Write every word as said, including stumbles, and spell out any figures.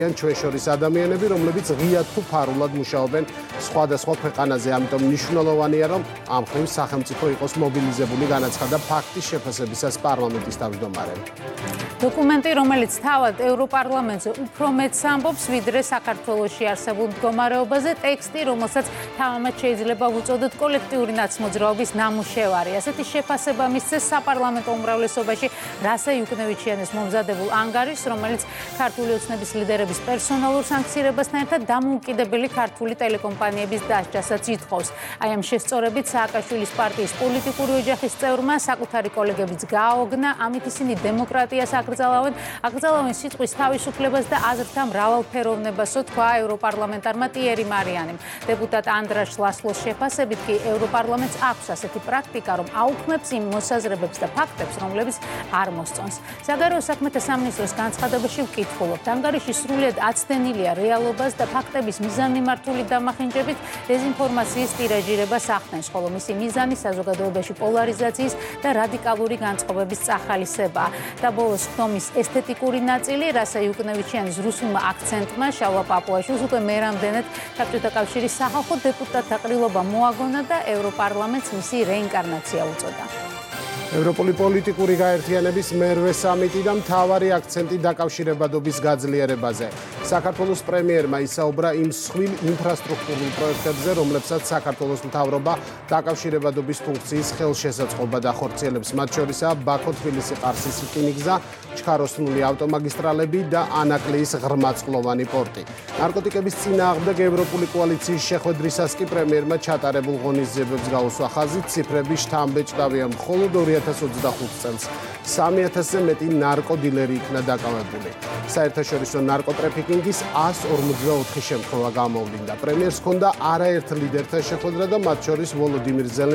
ჩვენ შორის ადამიანები, რომლებიც ღიად თუ ფარულად მუშაობენ სხვადასხვა ქვეყანაზე. ამიტომ მნიშვნელოვანია, რომ ამ ხრივ სახელმწიფო იყოს მობილიზებული, განაცხადა ფაქტის შეფასებისას პარლამენტის თავმჯდომარემ. დოკუმენტი, რომელიც თავად ევროპარლამენტზე უფრო მეტს ამბობს, ვიდრე საქართველოში არსებულ მდგომარეობაზე, ტექსტი, რომელსაც თამამად შეიძლება ვუწოდოთ კოლექტიური ნაცმოძრაობის ნამუშევარი. ასეთი შეფასება მისცეს საპარლამენტო უმრავლესობაში რასა იუკნევიჩიანის მომზადებულ ანგარიშს, რომელიც ქართული ოცნების ლიდერების პერსონალურ სანქცირებასთან ერთად დამოუკიდებელი ქართული ტელეკომპანიების დასჯასაც ითხოვს. აი ამ შესწორებით სააკაშვილის პარტიის პოლიტიკური ოჯახის წევრმა საკუთარი კოლეგებიც გააოგნა, ამით ისინი დემოკრატიას აკრძალავენ, აკრძალავენ სიტყვის თავისუფლებას და აზრთა მრავალფეროვნებასო თქვა ევროპარლამენტარმა ტიერი მარიანემ. დეპუტატ ანდრაშ ლასლოს შეფასებით კი ევროპარლამენტს აქვს ასეთი პრაქტიკა, რომ აუქმებს იმ მოსაზრებებს და ფაქტებს, რომლებიც არ მოსწონს. საგარეო საქმეთა სამინისტროს განცხადებაში ვკითხულობთ, ანგარიში სრულიად აცდენილია რეალობას და ფაქტების მიზანმიმართული დამახინჯებით დეზინფორმაციის ტირაჟირებას ახდენს, ხოლო მისი მიზანი საზოგადოებაში პოლარიზაციის და რადიკალური განწყობების წახალისებაა. და ბოლოს ხდომის ესთეტიკური ნაწილი, რასა იუკნევიჩიანის რუსულმა აქცენტმა შალვა პაპუაშვილს უკვე მერამდენედ საბჭოთა კავშირის სახალხო დეპუტატთა ყრილობა მოაგონა და ევროპარლამენტს მისი რეინკარნაცია უწოდა. ევროპული პოლიტიკური გაერთიანების მერვე სამიტი და მთავარი აქცენტი დაკავშირებადობის გაძლიერებაზე. საქართველოს პრემიერმა ისაუბრა იმ მსხვილ ინფრასტრუქტურულ პროექტებზე, რომლებსაც საქართველოს მთავრობა დაკავშირებადობის ფუნქციის ხელშესაწყობად ახორციელებს. მათ შორისაა ბაქო-თბილისი-ყარსის რკინიგზა, ჩქაროსნული ავტომაგისტრალები და ანაკლიის ღრმაწყლოვანი პორტი. ნარკოტიკების წინააღმდეგ ევროპული კოალიციის შეხვედრისას კი პრემიერმა ჩატარებულ ღონისძიებებს გაუსვა ხაზი, ციფრები შთამბეჭდავია, მხოლოდ ორი ათას ოცდახუთ წელს სამი ათასზე მეტი ნარკოდილერი იქნა დაკავებული. საერთაშორისო ნარკოტრაფიკინგის ას ორმოცდაოთხი შემთხვევა გამოვლინდა. პრემიერს ჰქონდა არაერთ ლიდერთან შეხვედრა და მათ შორის ვოლოდიმირ ზელენსკის